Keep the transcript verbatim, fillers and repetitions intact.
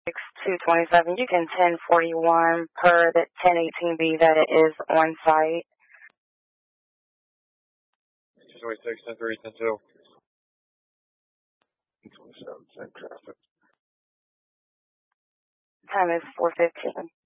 two twenty-seven, you can ten forty-one per the ten eighteen B that it is on site. two twenty-six, ten three, ten two. two twenty-seven, same traffic. Time is four fifteen.